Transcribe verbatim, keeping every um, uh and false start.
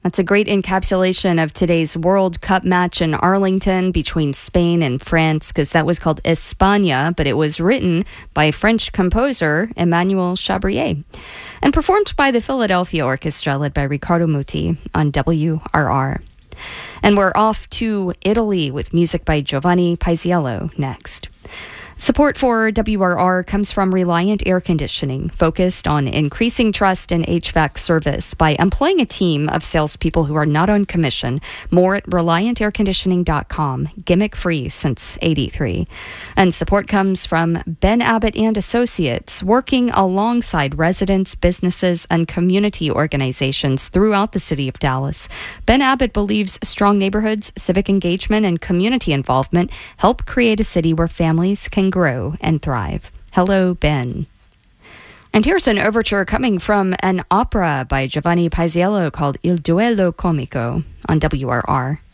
That's a great encapsulation of today's World Cup match in Arlington between Spain and France, because that was called España, but it was written by French composer Emmanuel Chabrier and performed by the Philadelphia Orchestra led by Riccardo Muti on W R R. And we're off to Italy with music by Giovanni Paisiello next. Support for W R R comes from Reliant Air Conditioning, focused on increasing trust in H V A C service by employing a team of salespeople who are not on commission. More at reliant air conditioning dot com, gimmick-free since eighty-three. And support comes from Ben Abbott and Associates, working alongside residents, businesses, and community organizations throughout the city of Dallas. Ben Abbott believes strong neighborhoods, civic engagement, and community involvement help create a city where families can grow and thrive. Hello, Ben. And here's an overture coming from an opera by Giovanni Paisiello called Il Duello Comico on W R R.